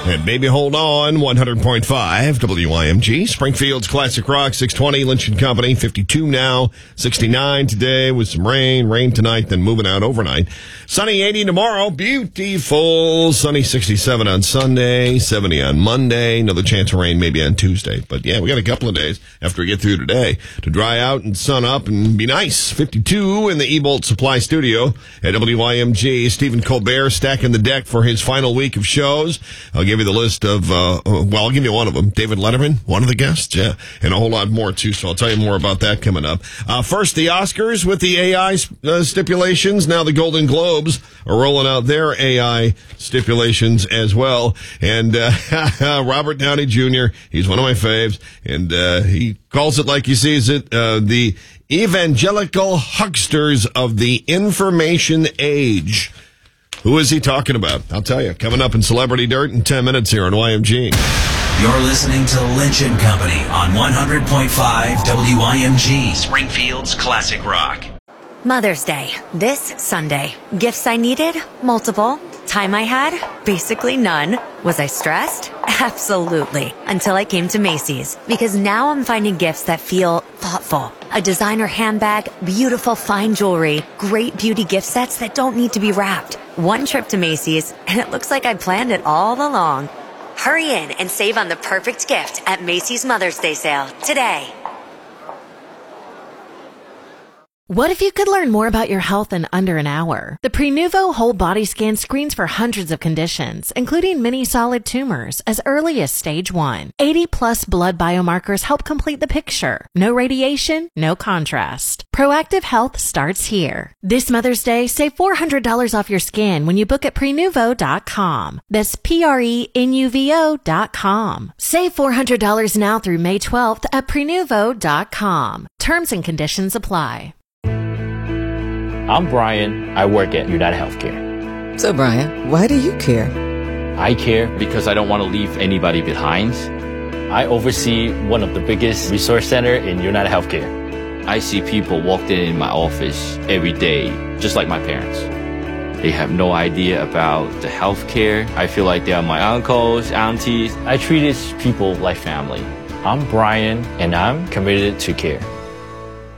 And Baby Hold On, 100.5 WIMG. Springfield's Classic Rock, 620, Lynch & Company, 52 now, 69 today with some rain tonight, then moving out overnight. Sunny 80 tomorrow, beautiful. Sunny 67 on Sunday, 70 on Monday. Another chance of rain maybe on Tuesday. But yeah, we got a couple of days after we get through today to dry out and sun up and be nice. 52 in the E-Bolt Supply Studio at WIMG. Stephen Colbert stacking the deck for his final week of shows. I'll give you the list of, I'll give you one of them. David Letterman, one of the guests, yeah, and a whole lot more too, so I'll tell you more about that coming up. First, the Oscars with the AI stipulations. Now the Golden Globes are rolling out their AI stipulations as well. And Robert Downey Jr., he's one of my faves, and he calls it like he sees it, the evangelical hucksters of the information age. Who is he talking about? I'll tell you. Coming up in Celebrity Dirt in 10 minutes here on YMG. You're listening to Lynch & Company on 100.5 WIMG, Springfield's Classic Rock. Mother's Day, this Sunday. Gifts I needed? Multiple. Time I had? Basically none. Was I stressed? Absolutely. Until I came to Macy's. Because now I'm finding gifts that feel thoughtful. A designer handbag, beautiful fine jewelry, great beauty gift sets that don't need to be wrapped. One trip to Macy's, and it looks like I planned it all along. Hurry in and save on the perfect gift at Macy's Mother's Day sale today. What if you could learn more about your health in under an hour? The Prenuvo whole body scan screens for hundreds of conditions, including many solid tumors, as early as stage 1. 80-plus blood biomarkers help complete the picture. No radiation, no contrast. Proactive health starts here. This Mother's Day, save $400 off your scan when you book at Prenuvo.com. That's Prenuvo.com. Save $400 now through May 12th at Prenuvo.com. Terms and conditions apply. I'm Brian. I work at United Healthcare. So, Brian, why do you care? I care because I don't want to leave anybody behind. I oversee one of the biggest resource centers in United Healthcare. I see people walk in my office every day, just like my parents. They have no idea about the healthcare. I feel like they are my uncles, aunties. I treat these people like family. I'm Brian, and I'm committed to care.